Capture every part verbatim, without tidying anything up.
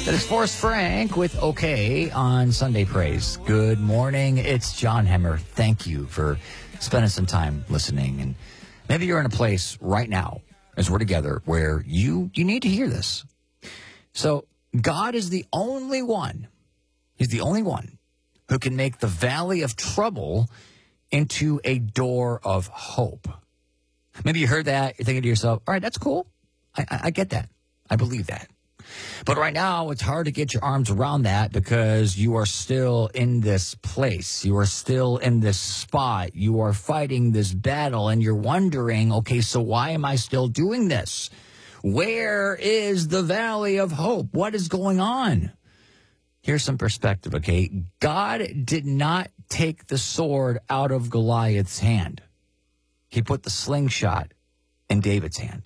That is Forrest Frank with OK on Sunday Praise. Good morning. It's John Hemmer. Thank you for spending some time listening. And maybe you're in a place right now as we're together where you, you need to hear this. So God is the only one. He's the only one who can make the valley of trouble into a door of hope. Maybe you heard that. You're thinking to yourself, all right, that's cool. I, I, I get that. I believe that. But right now, it's hard to get your arms around that because you are still in this place. You are still in this spot. You are fighting this battle, and you're wondering, okay, so why am I still doing this? Where is the valley of hope? What is going on? Here's some perspective, okay? God did not take the sword out of Goliath's hand. He put the slingshot in David's hand.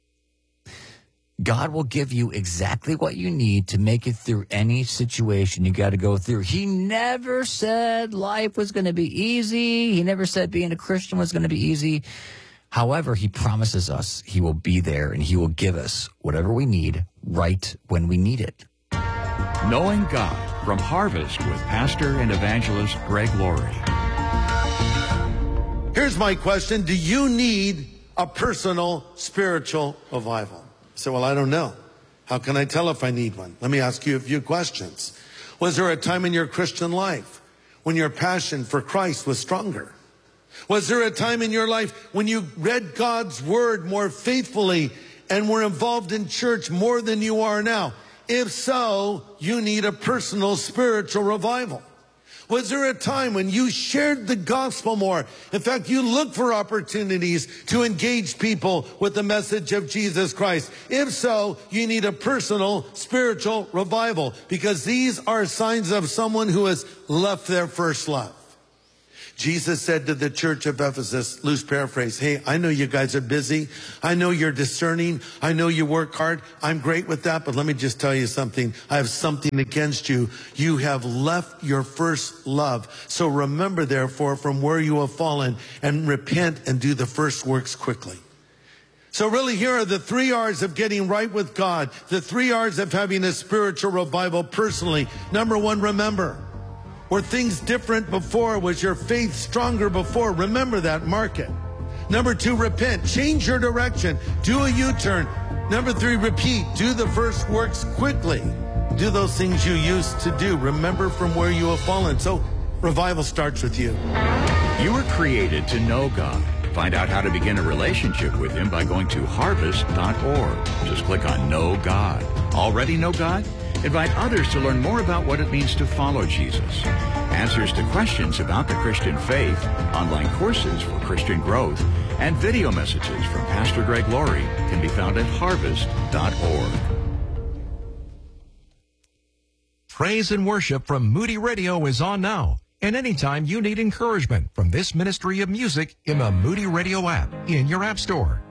God will give you exactly what you need to make it through any situation you got to go through. He never said life was going to be easy. He never said being a Christian was going to be easy. However, he promises us he will be there and he will give us whatever we need right when we need it. Knowing God from Harvest with Pastor and Evangelist Greg Laurie. Here's my question. Do you need a personal spiritual revival? So, well, I don't know. How can I tell if I need one? Let me ask you a few questions. Was there a time in your Christian life when your passion for Christ was stronger? Was there a time in your life when you read God's word more faithfully and were involved in church more than you are now? If so, you need a personal spiritual revival. Was there a time when you shared the gospel more? In fact, you looked for opportunities to engage people with the message of Jesus Christ. If so, you need a personal spiritual revival because these are signs of someone who has left their first love. Jesus said to the church of Ephesus, loose paraphrase, hey, I know you guys are busy. I know you're discerning. I know you work hard. I'm great with that, but let me just tell you something. I have something against you. You have left your first love. So remember, therefore, from where you have fallen and repent and do the first works quickly. So really, here are the three R's of getting right with God, the three R's of having a spiritual revival personally. Number one, remember. Were things different before? Was your faith stronger before? Remember that, mark it. Number two, repent. Change your direction. Do a U-turn. Number three, repeat. Do the first works quickly. Do those things you used to do. Remember from where you have fallen. So revival starts with you. You were created to know God. Find out how to begin a relationship with Him by going to harvest dot org. Just click on Know God. Already know God? Invite others to learn more about what it means to follow Jesus. Answers to questions about the Christian faith, online courses for Christian growth, and video messages from Pastor Greg Laurie can be found at harvest dot org. Praise and worship from Moody Radio is on now. And anytime you need encouragement from this ministry of music in the Moody Radio app in your app store.